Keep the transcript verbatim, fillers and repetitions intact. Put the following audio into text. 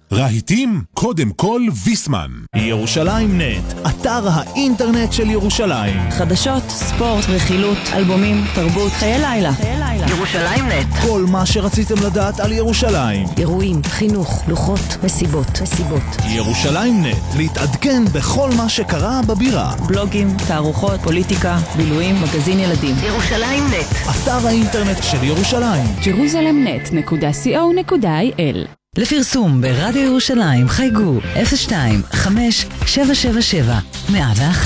רהיטים, קודם כל ויסמן. ירושלים נט, אתר האינטרנט של ירושלים. חדשות, ספורט, רכילות, אלבומים, תרבות, חיי לילה. ירושלים נט. כל מה שרציתם לדעת על ירושלים. אירועים, חינוך, לוחות, מסיבות, מסיבות. ירושלים נט, להתעדכן בכל מה שקרה בבירה. בלוגים, תערוכות, פוליטיקה, בילויים, מגזין ילדים. ירושלים נט. אתר האינטרנט של ירושלים. ג'רוזלם נט נקודה סי או נקודה איי אל. לפרסום ברדיו ירושלים חייגו אפס שתיים חמש שבע שבע שבע מאה ואחת.